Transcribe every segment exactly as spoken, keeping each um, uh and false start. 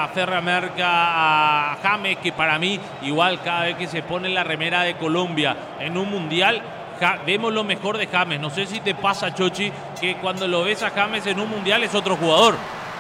a Ferramerca, a James, que para mí, igual cada vez que se pone la remera de Colombia en un mundial, ja, vemos lo mejor de James. No sé si te pasa, Chochi, que cuando lo ves a James en un mundial es otro jugador.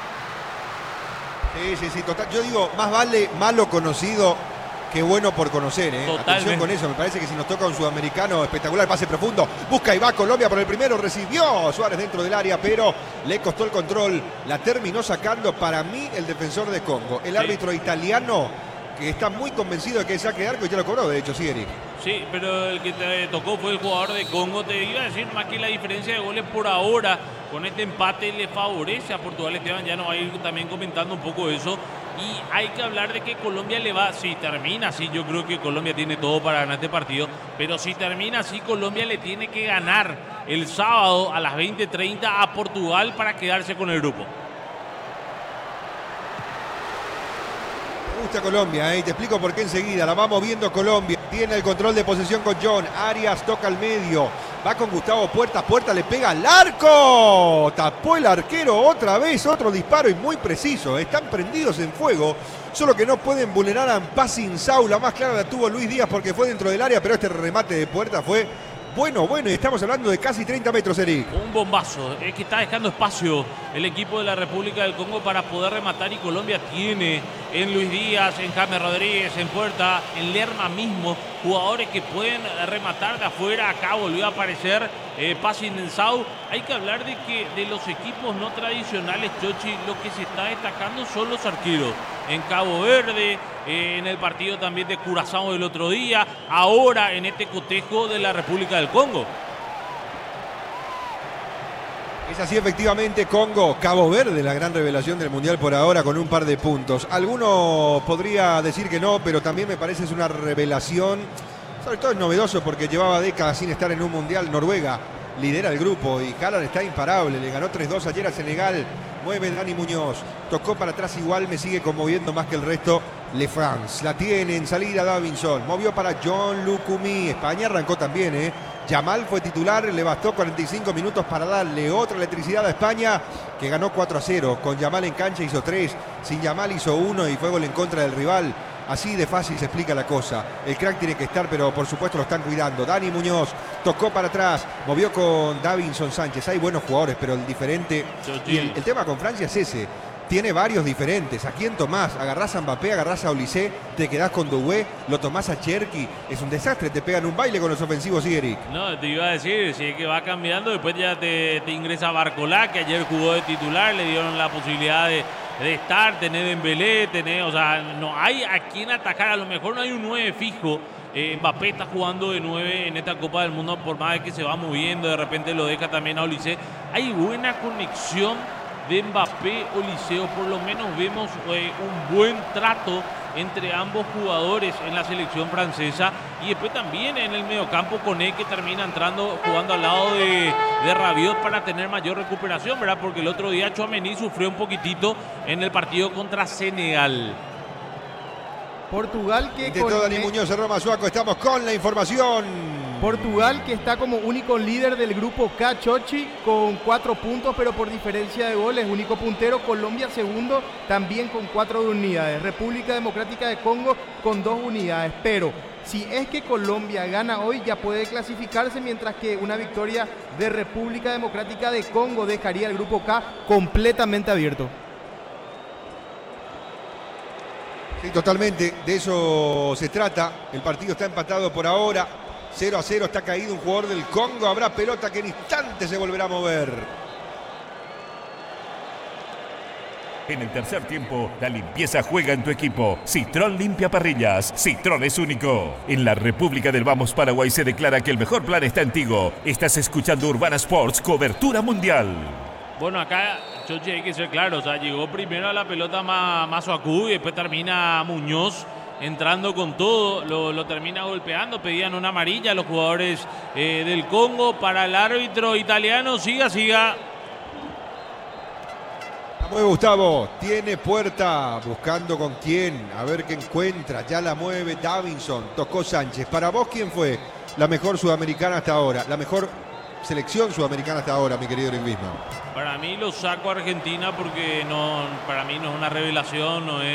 Sí, sí, sí, total. Yo digo, más vale malo conocido que bueno por conocer, ¿eh? Atención con eso, me parece que si nos toca un sudamericano espectacular, pase profundo, busca y va Colombia por el primero, recibió Suárez dentro del área, pero le costó el control, la terminó sacando para mí el defensor de Congo. El sí. árbitro italiano, que está muy convencido de que saque de arco y ya lo cobró, de hecho, sí, Eric. Sí, pero el que te tocó fue el jugador de Congo. Te iba a decir más que la diferencia de goles por ahora con este empate le favorece a Portugal. Esteban ya nos va a ir también comentando un poco eso. Y hay que hablar de que Colombia le va, si termina así, yo creo que Colombia tiene todo para ganar este partido, pero si termina así, Colombia le tiene que ganar el sábado a las veinte treinta a Portugal para quedarse con el grupo. Me gusta Colombia, ¿eh? Y te explico por qué enseguida. La vamos viendo Colombia. Tiene el control de posesión con John. Arias toca al medio. Va con Gustavo Puerta. Puerta le pega al arco. Tapó el arquero otra vez. Otro disparo y muy preciso. Están prendidos en fuego. Solo que no pueden vulnerar a Ampaz Insau. La más clara la tuvo Luis Díaz porque fue dentro del área. Pero este remate de Puerta fue bueno, bueno. Y estamos hablando de casi treinta metros, Eric. Un bombazo. Es que está dejando espacio el equipo de la República del Congo para poder rematar. Y Colombia tiene en Luis Díaz, en James Rodríguez, en Puerta, en Lerma mismo, jugadores que pueden rematar de afuera. Acá volvió a aparecer eh, Pacin Ensau. Hay que hablar de que de los equipos no tradicionales, Chochi, lo que se está destacando son los arqueros. En Cabo Verde, eh, en el partido también de Curazao del otro día, ahora en este cotejo de la República del Congo. Es así efectivamente, Congo, Cabo Verde, la gran revelación del Mundial por ahora con un par de puntos. Alguno podría decir que no, pero también me parece es una revelación, sobre todo es novedoso porque llevaba décadas sin estar en un Mundial. Noruega lidera el grupo y Haaland está imparable, le ganó tres dos ayer a Senegal. Mueve Dani Muñoz, tocó para atrás igual, me sigue conmoviendo más que el resto. Le France, la tiene en salida Davinson, movió para John Lucumí. España arrancó también, ¿eh? Yamal fue titular, le bastó cuarenta y cinco minutos para darle otra electricidad a España, que ganó cuatro a cero. Con Yamal en cancha hizo tres, sin Yamal hizo uno y fue gol en contra del rival. Así de fácil se explica la cosa. El crack tiene que estar, pero por supuesto lo están cuidando. Dani Muñoz tocó para atrás, movió con Davinson Sánchez. Hay buenos jugadores, pero el diferente... Y el, el tema con Francia es ese. Tiene varios diferentes. ¿A quién tomás? Agarrás a Mbappé, agarrás a Olise, te quedás con Doué, lo tomás a Cherki. Es un desastre, te pegan un baile con los ofensivos, ¿sí, Eric? No, te iba a decir, si es que va cambiando, después ya te, te ingresa Barcolá, que ayer jugó de titular, le dieron la posibilidad de, de estar, tener Dembélé, tener, o sea, no hay a quién atacar, a lo mejor no hay un nueve fijo. Eh, Mbappé está jugando de nueve en esta Copa del Mundo, por más de que se va moviendo, de repente lo deja también a Olise. Hay buena conexión de Mbappé, Oliseo, por lo menos vemos eh, un buen trato entre ambos jugadores en la selección francesa, y después también en el mediocampo con él, que termina entrando jugando al lado de, de Rabiot para tener mayor recuperación, ¿verdad? Porque el otro día Tchouaméni sufrió un poquitito en el partido contra Senegal. Portugal que con... Dani Muñoz, Roma Suaco, estamos con la información. Portugal que está como único líder del grupo K, Chochi, con cuatro puntos, pero por diferencia de goles, único puntero. Colombia segundo, también con cuatro unidades. República Democrática de Congo con dos unidades. Pero si es que Colombia gana hoy, ya puede clasificarse, mientras que una victoria de República Democrática de Congo dejaría el grupo K completamente abierto. Sí, totalmente, de eso se trata. El partido está empatado por ahora, cero a cero, está caído un jugador del Congo. Habrá pelota que en instante se volverá a mover. En el tercer tiempo, la limpieza juega en tu equipo. Citroën limpia parrillas. Citroën es único. En la República del Vamos, Paraguay, se declara que el mejor plan está en Tigo. Estás escuchando Urbana Sports, cobertura mundial. Bueno, acá, Chochi, hay que ser claro, o sea, llegó primero a la pelota Masuaku y después termina Muñoz entrando con todo, lo, lo termina golpeando. Pedían una amarilla a los jugadores eh, del Congo. Para el árbitro italiano, siga, siga. La mueve Gustavo, tiene Puerta, buscando con quién, a ver qué encuentra. Ya la mueve Davinson, tocó Sánchez. Para vos, ¿quién fue la mejor sudamericana hasta ahora? La mejor selección sudamericana hasta ahora, mi querido Lingüismo. Para mí lo saco a Argentina porque no, para mí no es una revelación, no es